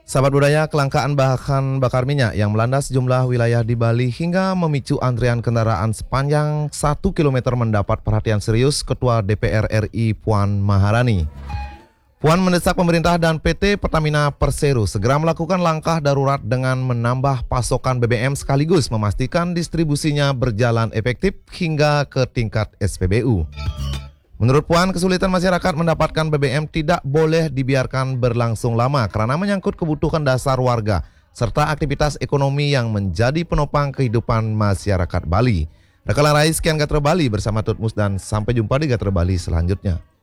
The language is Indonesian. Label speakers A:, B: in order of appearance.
A: Sahabat budaya, kelangkaan bahan bakar minyak yang melanda sejumlah wilayah di Bali hingga memicu antrian kendaraan sepanjang 1 km mendapat perhatian serius Ketua DPR RI Puan Maharani. Puan mendesak pemerintah dan PT Pertamina Persero segera melakukan langkah darurat dengan menambah pasokan BBM sekaligus memastikan distribusinya berjalan efektif hingga ke tingkat SPBU. Menurut Puan, kesulitan masyarakat mendapatkan BBM tidak boleh dibiarkan berlangsung lama karena menyangkut kebutuhan dasar warga serta aktivitas ekonomi yang menjadi penopang kehidupan masyarakat Bali. Rekan Rais, sekian Gatra Bali bersama Tutmus dan sampai jumpa di Gatra Bali selanjutnya.